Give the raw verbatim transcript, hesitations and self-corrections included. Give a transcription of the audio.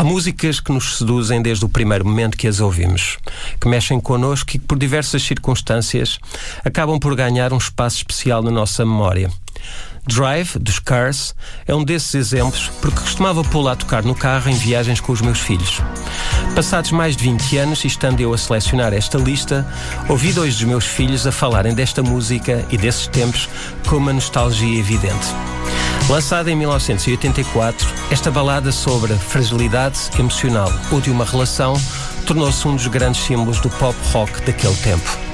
Há músicas que nos seduzem desde o primeiro momento que as ouvimos, que mexem connosco e que, por diversas circunstâncias, acabam por ganhar um espaço especial na nossa memória. Drive, dos Cars, é um desses exemplos porque costumava pô-la a tocar no carro em viagens com os meus filhos. Passados mais de vinte anos, e estando eu a selecionar esta lista, ouvi dois dos meus filhos a falarem desta música e desses tempos com uma nostalgia evidente. Lançada em mil novecentos e oitenta e quatro, esta balada sobre a fragilidade emocional ou de uma relação tornou-se um dos grandes símbolos do pop rock daquele tempo.